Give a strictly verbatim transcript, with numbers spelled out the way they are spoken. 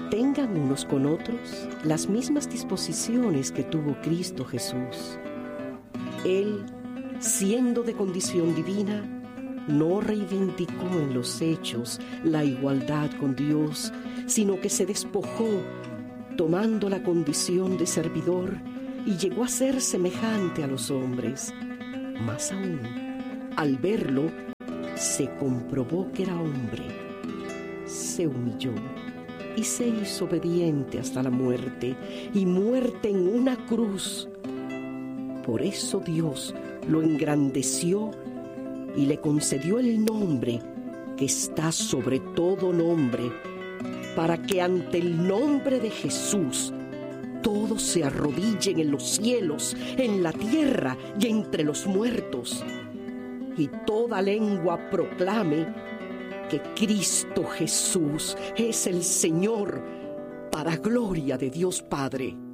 tengan unos con otros las mismas disposiciones que tuvo Cristo Jesús. Él, siendo de condición divina, no reivindicó en los hechos la igualdad con Dios, sino que se despojó, tomando la condición de servidor, y llegó a ser semejante a los hombres. Más aún, al verlo, se comprobó que era hombre. Se humilló y se hizo obediente hasta la muerte, y muerte en una cruz. Por eso Dios lo engrandeció y le concedió el nombre que está sobre todo nombre, para que ante el nombre de Jesús todos se arrodillen en los cielos, en la tierra y entre los muertos, y toda lengua proclame que Cristo Jesús es el Señor, para gloria de Dios Padre.